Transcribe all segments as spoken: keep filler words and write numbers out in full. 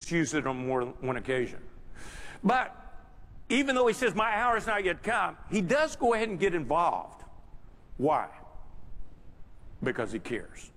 Jesus used it on more than one occasion. But even though he says, my hour is not yet come, he does go ahead and get involved. Why? Because he cares.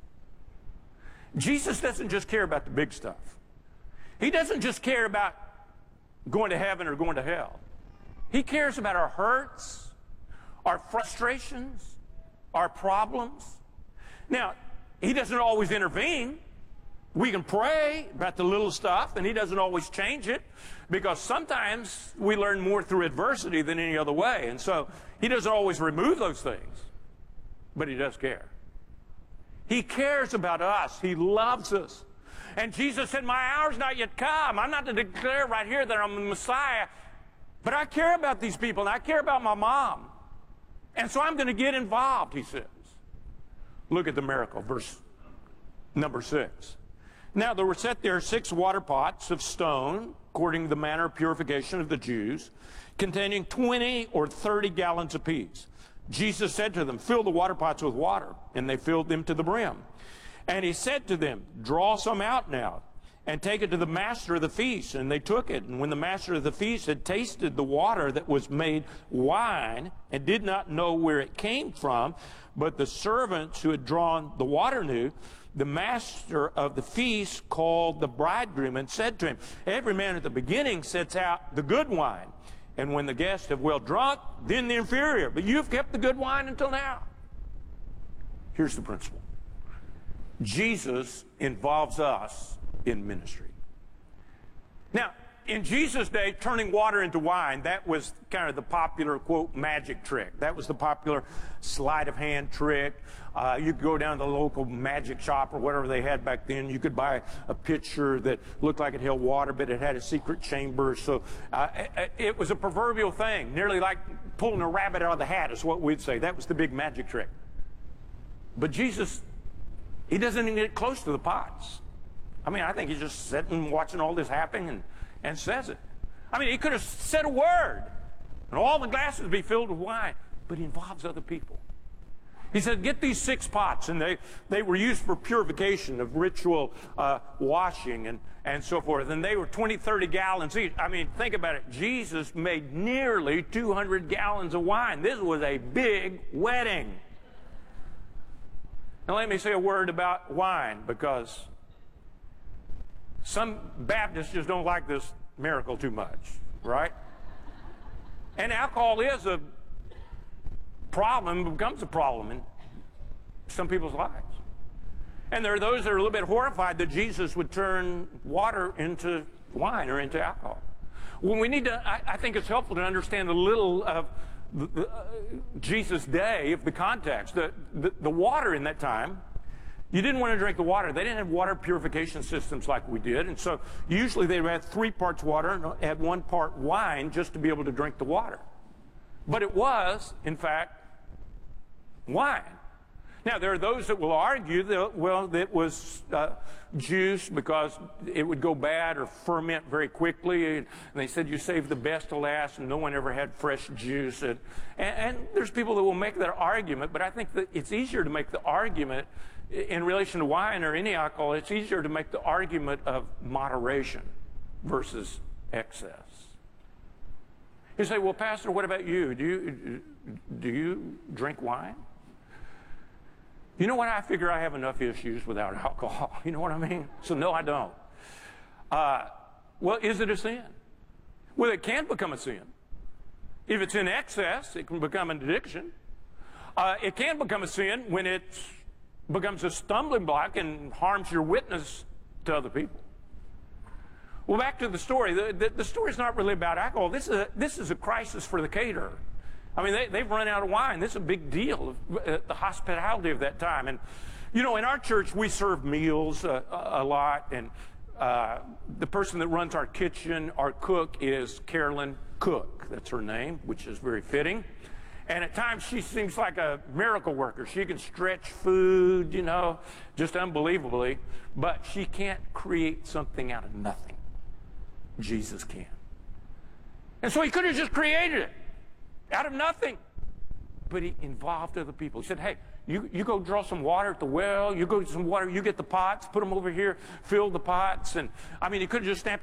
Jesus doesn't just care about the big stuff. He doesn't just care about going to heaven or going to hell. He cares about our hurts, our frustrations, our problems. Now, he doesn't always intervene. We can pray about the little stuff, and he doesn't always change it, because sometimes we learn more through adversity than any other way. And so he doesn't always remove those things, but he does care. He cares about us. He loves us. And Jesus said, my hour's not yet come. I'm not to declare right here that I'm the Messiah, but I care about these people, and I care about my mom. And so I'm going to get involved, he says. Look at the miracle, verse number six. Now there were set there six water pots of stone, according to the manner of purification of the Jews, containing twenty or thirty gallons apiece. Jesus said to them, fill the water pots with water. And they filled them to the brim. And he said to them, draw some out now, and take it to the master of the feast. And they took it. And when the master of the feast had tasted the water that was made wine, and did not know where it came from, but the servants who had drawn the water knew, the master of the feast called the bridegroom and said to him, every man at the beginning sets out the good wine, and when the guests have well drunk, then the inferior. But you've kept the good wine until now. Here's the principle. Jesus involves us in ministry. Now, in Jesus' day, turning water into wine, that was kind of the popular, quote, magic trick. That was the popular sleight of hand trick. Uh, you could go down to the local magic shop or whatever they had back then. You could buy a pitcher that looked like it held water, but it had a secret chamber. So uh, it, it was a proverbial thing, nearly like pulling a rabbit out of the hat is what we'd say. That was the big magic trick. But Jesus, he doesn't even get close to the pots. I mean, I think he's just sitting watching all this happen and, and says it. I mean, he could have said a word and all the glasses would be filled with wine, but he involves other people. He said, get these six pots, and they, they were used for purification of ritual uh, washing and, and so forth, and they were twenty, thirty gallons each. I mean, think about it. Jesus made nearly two hundred gallons of wine. This was a big wedding. Now, let me say a word about wine, because some Baptists just don't like this miracle too much, right? And alcohol is a problem, becomes a problem in some people's lives. And there are those that are a little bit horrified that Jesus would turn water into wine or into alcohol. Well, we need to, I, I think it's helpful to understand a little of the, the, uh, Jesus' day, of the context. The, the, the water in that time, you didn't want to drink the water. They didn't have water purification systems like we did. And so usually they had three parts water and had one part wine just to be able to drink the water. But it was, in fact, wine. Now, there are those that will argue that, well, it was uh, juice because it would go bad or ferment very quickly. And they said you save the best to last, and no one ever had fresh juice. And, and, and there's people that will make that argument, but I think that it's easier to make the argument in relation to wine or any alcohol. It's easier to make the argument of moderation versus excess. You say, well, Pastor, what about you? Do you, do you drink wine? You know what? I figure I have enough issues without alcohol. You know what I mean? So, no, I don't. Uh, well, is it a sin? Well, it can become a sin. If it's in excess, it can become an addiction. Uh, it can become a sin when it becomes a stumbling block and harms your witness to other people. Well, back to the story. The, the, the story is not really about alcohol. This is a, this is a crisis for the caterer. I mean, they, they've run out of wine. This is a big deal, uh, the hospitality of that time. And, you know, in our church, we serve meals uh, a lot. And uh, the person that runs our kitchen, our cook, is Carolyn Cook. That's her name, which is very fitting. And at times, she seems like a miracle worker. She can stretch food, you know, just unbelievably. But she can't create something out of nothing. Jesus can. And so he could have just created it out of nothing. But he involved other people. He said, hey, you, you go draw some water at the well. You go get some water. You get the pots. Put them over here. Fill the pots. And, I mean, he could have just snapped